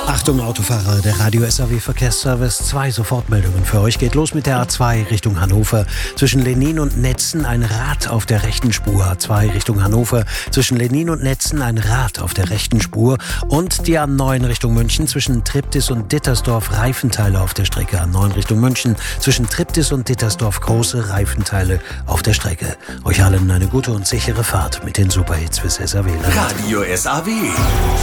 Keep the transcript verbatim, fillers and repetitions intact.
Achtung Autofahrer, der Radio S A W Verkehrsservice, zwei Sofortmeldungen für euch. Geht los mit der A zwei Richtung Hannover. Zwischen Lennin und Netzen ein Rad auf der rechten Spur. A zwei Richtung Hannover. Zwischen Lennin und Netzen ein Rad auf der rechten Spur. Und die A neun Richtung München zwischen Triptis und Dittersdorf Reifenteile auf der Strecke. A neun Richtung München zwischen Triptis und Dittersdorf große Reifenteile auf der Strecke. Euch allen eine gute und sichere Fahrt mit den Superhits fürs S A W. Radio S A W.